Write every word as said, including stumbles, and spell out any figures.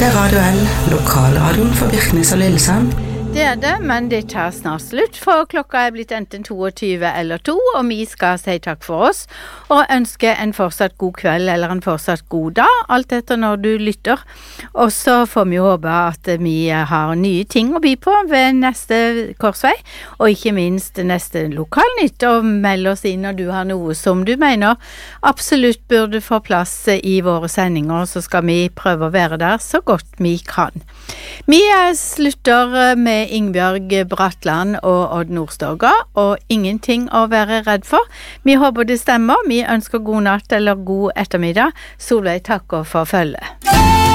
Dette er Radio L, lokalradioen for Birkenes og Lillesand. Det er det, men det tar snart slutt, for klokka er blitt enten tjueto eller to, og vi skal si takk for oss, og ønske en fortsatt god kveld eller en fortsatt god dag, alt etter når du lytter. Og så får vi håpe at vi har nye ting å by på ved neste korsvei, og ikke minst neste lokalnytt, og meld oss inn når du har noe som du mener absolutt burde få plass i våre sendinger, så skal vi prøve å være der så godt vi kan. Vi slutter med Ingebjørg Bratland og Odd Nordstoga, og ingenting å være redd for. Vi håper det stemmer. Vi ønsker god natt eller god ettermiddag. Solveig takker for følge.